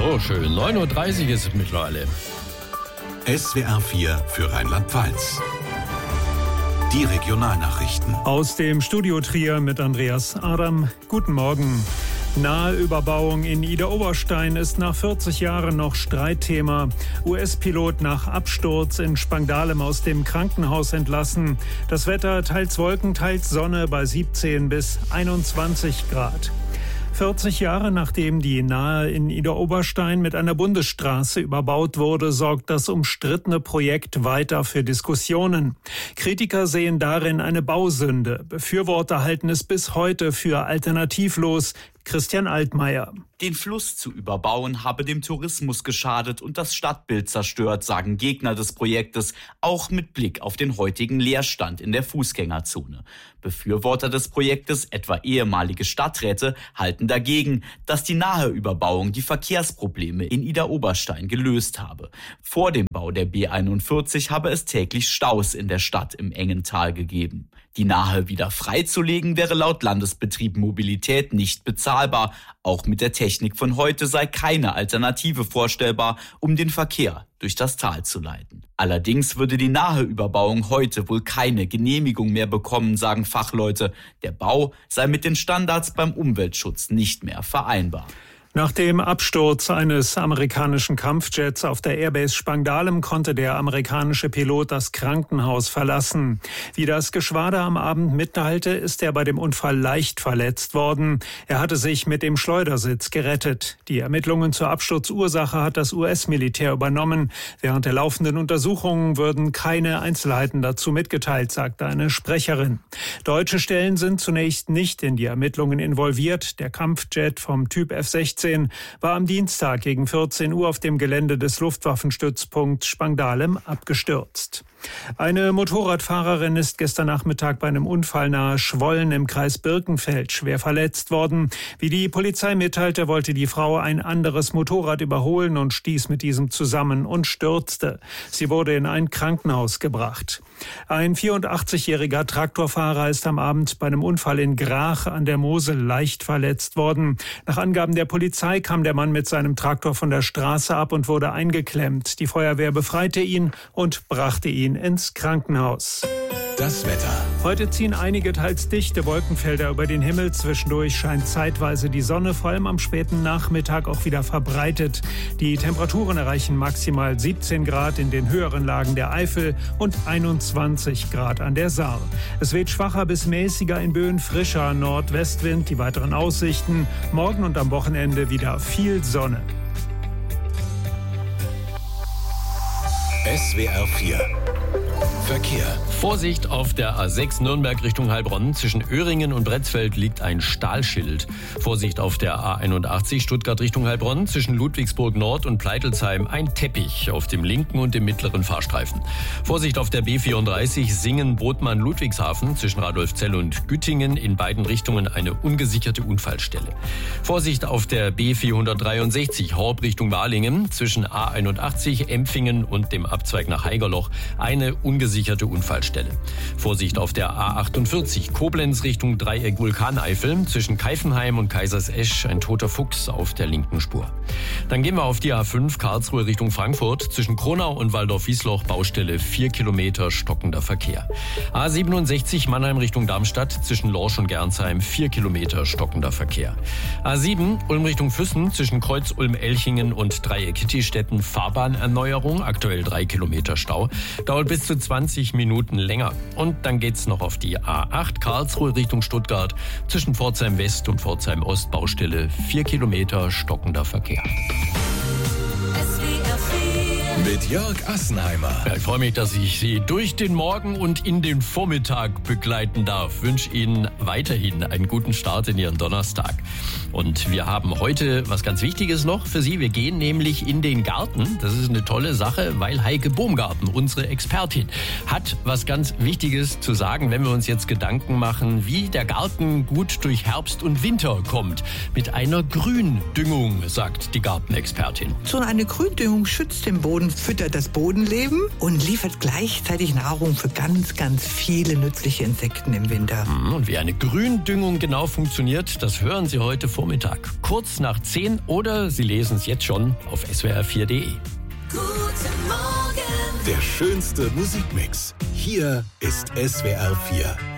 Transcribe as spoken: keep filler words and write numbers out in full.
So schön. neun Uhr dreißig ist es mittlerweile. S W R vier für Rheinland-Pfalz. Die Regionalnachrichten. Aus dem Studio Trier mit Andreas Adam. Guten Morgen. Nahe-Überbauung in Idar-Oberstein ist nach vierzig Jahren noch Streitthema. U S-Pilot nach Absturz in Spangdahlem aus dem Krankenhaus entlassen. Das Wetter teils Wolken, teils Sonne bei siebzehn bis einundzwanzig Grad. vierzig Jahre nachdem die Nahe in Idar-Oberstein mit einer Bundesstraße überbaut wurde, sorgt das umstrittene Projekt weiter für Diskussionen. Kritiker sehen darin eine Bausünde. Befürworter halten es bis heute für alternativlos. Christian Altmaier. Den Fluss zu überbauen habe dem Tourismus geschadet und das Stadtbild zerstört, sagen Gegner des Projektes, auch mit Blick auf den heutigen Leerstand in der Fußgängerzone. Befürworter des Projektes, etwa ehemalige Stadträte, halten dagegen, dass die Nahe-Überbauung die Verkehrsprobleme in Idar-Oberstein gelöst habe. Vor dem Bau der B einundvierzig habe es täglich Staus in der Stadt im engen Tal gegeben. Die Nahe wieder freizulegen wäre laut Landesbetrieb Mobilität nicht bezahlbar. Auch mit der Technik von heute sei keine Alternative vorstellbar, um den Verkehr durch das Tal zu leiten. Allerdings würde die Nahe-Überbauung heute wohl keine Genehmigung mehr bekommen, sagen Fachleute. Der Bau sei mit den Standards beim Umweltschutz nicht mehr vereinbar. Nach dem Absturz eines amerikanischen Kampfjets auf der Airbase Spangdahlem konnte der amerikanische Pilot das Krankenhaus verlassen. Wie das Geschwader am Abend mitteilte, ist er bei dem Unfall leicht verletzt worden. Er hatte sich mit dem Schleudersitz gerettet. Die Ermittlungen zur Absturzursache hat das U S-Militär übernommen. Während der laufenden Untersuchungen würden keine Einzelheiten dazu mitgeteilt, sagte eine Sprecherin. Deutsche Stellen sind zunächst nicht in die Ermittlungen involviert. Der Kampfjet vom Typ F sechzehn war am Dienstag gegen vierzehn Uhr auf dem Gelände des Luftwaffenstützpunkts Spangdahlem abgestürzt. Eine Motorradfahrerin ist gestern Nachmittag bei einem Unfall nahe Schwollen im Kreis Birkenfeld schwer verletzt worden. Wie die Polizei mitteilte, wollte die Frau ein anderes Motorrad überholen und stieß mit diesem zusammen und stürzte. Sie wurde in ein Krankenhaus gebracht. Ein vierundachtzigjähriger Traktorfahrer ist am Abend bei einem Unfall in Grach an der Mosel leicht verletzt worden. Nach Angaben der Polizei kam der Mann mit seinem Traktor von der Straße ab und wurde eingeklemmt. Die Feuerwehr befreite ihn und brachte ihn ins Krankenhaus. Das Wetter. Heute ziehen einige teils dichte Wolkenfelder über den Himmel. Zwischendurch scheint zeitweise die Sonne, vor allem am späten Nachmittag auch wieder verbreitet. Die Temperaturen erreichen maximal siebzehn Grad in den höheren Lagen der Eifel und einundzwanzig Grad an der Saar. Es weht schwacher bis mäßiger in Böen frischer Nordwestwind. Die weiteren Aussichten: morgen und am Wochenende wieder viel Sonne. S W R vier Verkehr. Vorsicht auf der A sechs Nürnberg Richtung Heilbronn. Zwischen Öhringen und Bretzfeld liegt ein Stahlschild. Vorsicht auf der A einundachtzig Stuttgart Richtung Heilbronn. Zwischen Ludwigsburg Nord und Pleitelsheim ein Teppich auf dem linken und dem mittleren Fahrstreifen. Vorsicht auf der B vierunddreißig Singen-Bodman-Ludwigshafen. Zwischen Radolfzell und Güttingen in beiden Richtungen eine ungesicherte Unfallstelle. Vorsicht auf der B vierhundertdreiundsechzig Horb Richtung Balingen. Zwischen A einundachtzig Empfingen und dem Abzweig nach Haigerloch eine ungesicherte Unfallstelle. Vorsicht auf der A achtundvierzig Koblenz Richtung Dreieck Vulkaneifel. Zwischen Keifenheim und Kaisersesch ein toter Fuchs auf der linken Spur. Dann gehen wir auf die A fünf Karlsruhe Richtung Frankfurt. Zwischen Kronau und Waldorf-Wiesloch Baustelle vier Kilometer stockender Verkehr. A siebenundsechzig Mannheim Richtung Darmstadt. Zwischen Lorsch und Gernsheim vier Kilometer stockender Verkehr. A sieben Ulm Richtung Füssen. Zwischen Kreuz Ulm-Elchingen und Dreieck Kittistetten Fahrbahnerneuerung. Aktuell drei Kilometer Stau. Dauert bis zu zwanzig Minuten länger. Und dann geht's noch auf die A acht Karlsruhe Richtung Stuttgart. Zwischen Pforzheim West und Pforzheim Ost Baustelle vier Kilometer stockender Verkehr. Mit Jörg Assenheimer. Ja, ich freue mich, dass ich Sie durch den Morgen und in den Vormittag begleiten darf. Ich wünsche Ihnen weiterhin einen guten Start in Ihren Donnerstag. Und wir haben heute was ganz Wichtiges noch für Sie. Wir gehen nämlich in den Garten. Das ist eine tolle Sache, weil Heike Bohmgarten, unsere Expertin, hat was ganz Wichtiges zu sagen, wenn wir uns jetzt Gedanken machen, wie der Garten gut durch Herbst und Winter kommt. Mit einer Gründüngung, sagt die Gartenexpertin. So eine Gründüngung schützt den Boden füttert das Bodenleben und liefert gleichzeitig Nahrung für ganz, ganz viele nützliche Insekten im Winter. Und wie eine Gründüngung genau funktioniert, das hören Sie heute Vormittag. Kurz nach zehn oder Sie lesen es jetzt schon auf S W R vier punkt de. Der schönste Musikmix. Hier ist S W R vier.